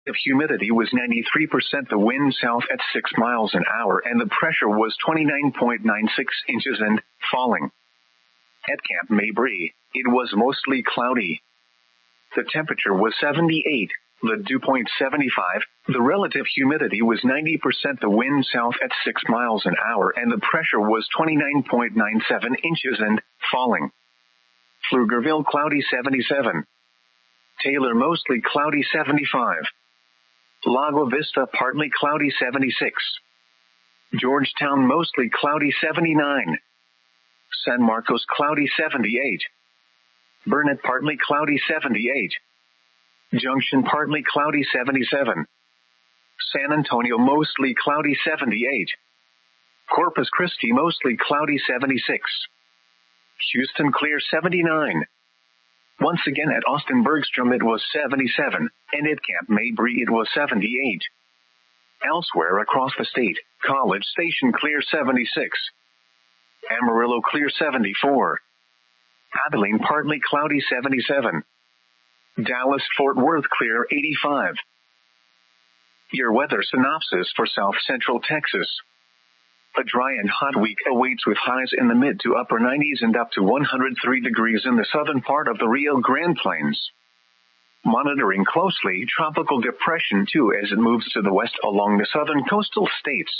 The humidity was 93%, the wind south at 6 miles an hour, and the pressure was 29.96 inches and falling. At Camp Mabry, it was mostly cloudy. The temperature was 78, the dew point 75, the relative humidity was 90%, the wind south at 6 miles an hour, and the pressure was 29.97 inches and falling. Pflugerville cloudy 77. Taylor mostly cloudy 75. Lago Vista partly cloudy 76. Georgetown mostly cloudy 79. San Marcos cloudy 78. Burnett partly cloudy 78. Junction partly cloudy 77. San Antonio mostly cloudy 78. Corpus Christi mostly cloudy 76. Houston clear 79. Once again at Austin Bergstrom it was 77, and at Camp Mabry it was 78. Elsewhere across the state, College Station clear 76. Amarillo clear 74. Abilene partly cloudy 77. Dallas-Fort Worth clear 85. Your weather synopsis for South Central Texas. A dry and hot week awaits with highs in the mid to upper 90s and up to 103 degrees in the southern part of the Rio Grande Plains. Monitoring closely Tropical Depression 2 as it moves to the west along the southern coastal states.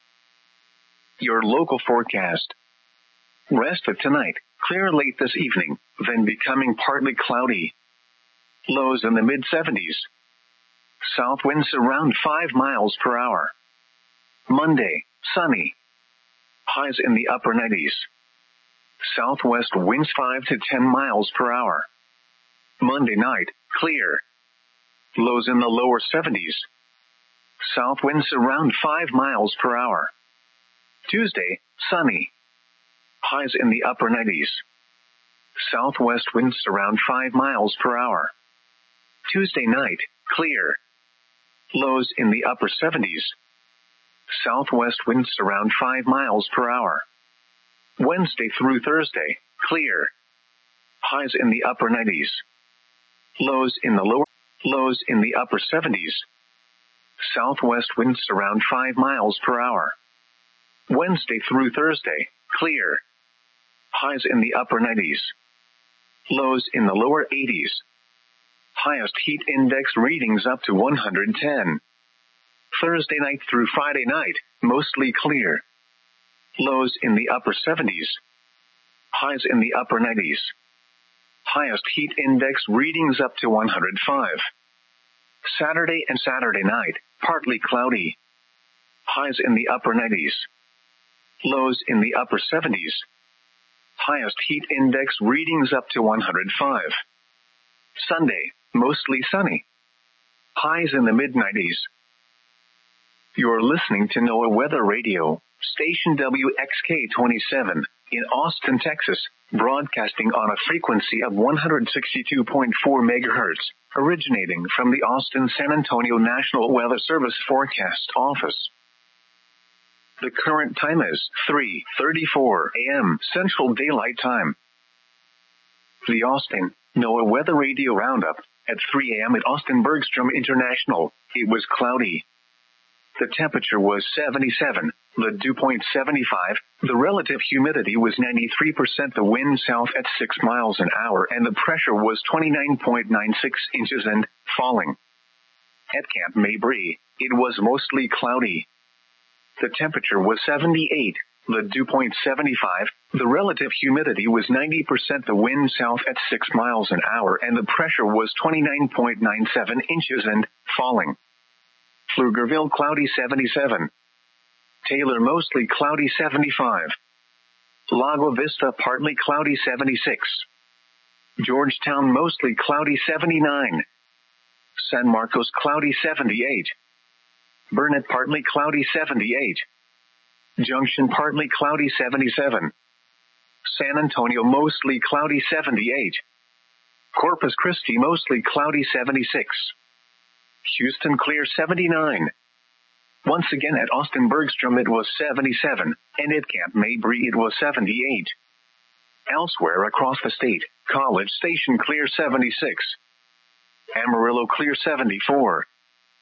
Your local forecast. Rest of tonight, clear late this evening, then becoming partly cloudy. Lows in the mid-70s. South winds around 5 miles per hour. Monday, sunny. Highs in the upper 90s. Southwest winds 5 to 10 miles per hour. Monday night, clear. Lows in the lower 70s. South winds around 5 miles per hour. Tuesday, sunny. Highs in the upper 90s. Southwest winds around 5 miles per hour. Tuesday night, clear. Lows in the upper 70s. Southwest winds around 5 miles per hour. Wednesday through Thursday, clear. Highs in the upper 90s. Lows in the upper 70s. Southwest winds around 5 miles per hour. Wednesday through Thursday, clear. Highs in the upper 90s. Lows in the lower 80s. Highest heat index readings up to 110. Thursday night through Friday night, mostly clear. Lows in the upper 70s. Highs in the upper 90s. Highest heat index readings up to 105. Saturday and Saturday night, partly cloudy. Highs in the upper 90s. Lows in the upper 70s. Highest heat index readings up to 105. Sunday, mostly sunny. Highs in the mid-90s. You're listening to NOAA Weather Radio, station WXK-27, in Austin, Texas, broadcasting on a frequency of 162.4 megahertz, originating from the Austin-San Antonio National Weather Service Forecast Office. The current time is 3:34 a.m. Central Daylight Time. The Austin NOAA Weather Radio Roundup. At 3 a.m. at Austin Bergstrom International, it was cloudy. The temperature was 77, the dew point 75, the relative humidity was 93%, the wind south at 6 miles an hour, and the pressure was 29.96 inches and falling. At Camp Mabry, it was mostly cloudy. The temperature was 78, the dew point 75, the relative humidity was 90%, the wind south at 6 miles an hour, and the pressure was 29.97 inches and falling. Pflugerville cloudy 77. Taylor mostly cloudy 75. Lago Vista partly cloudy 76. Georgetown mostly cloudy 79. San Marcos cloudy 78. Burnett partly cloudy 78. Junction partly cloudy 77. San Antonio mostly cloudy 78. Corpus Christi mostly cloudy 76. Houston clear 79. Once again at Austin Bergstrom it was 77, and at Camp Mabry it was 78. Elsewhere across the state, College Station clear 76. Amarillo clear 74.